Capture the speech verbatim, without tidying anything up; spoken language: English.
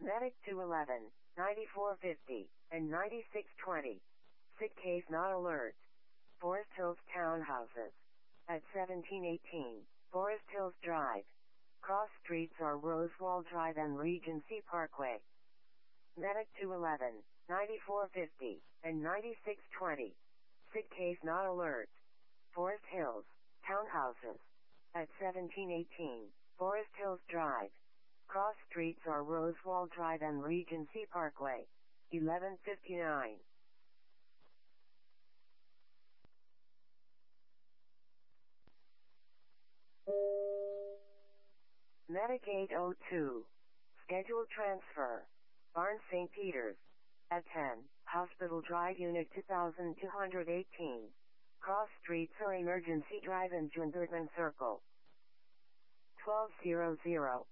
Medic two eleven, ninety-four fifty, and ninety-six twenty. Sick case not alert. Forest Hills Townhouses. At seventeen eighteen, Forest Hills Drive. Cross streets are Rosewall Drive and Regency Parkway. Medic two eleven, ninety-four fifty, and ninety-six twenty. Sick case not alert. Forest Hills Townhouses. At seventeen eighteen, Forest Hills Drive. Cross streets are Rosewall Drive and Regency Parkway. eleven fifty-nine. Medic eight oh two. Scheduled transfer. Barn Saint Peter's. At ten, Hospital Drive Unit two thousand two hundred eighteen. Cross streets are Emergency Drive and Junderman Circle. twelve hundred.